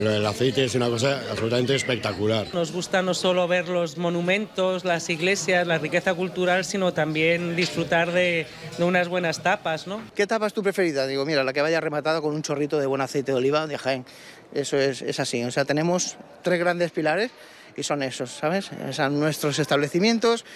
El aceite es una cosa absolutamente espectacular. Nos gusta no solo ver los monumentos, las iglesias, la riqueza cultural, sino también disfrutar de unas buenas tapas, ¿no? ¿Qué tapa es tu preferida? Digo, mira, la que vaya rematada con un chorrito de buen aceite de oliva de Jaén. Eso es así. O sea, tenemos 3 grandes pilares y son esos, ¿sabes? O sea, nuestros establecimientos,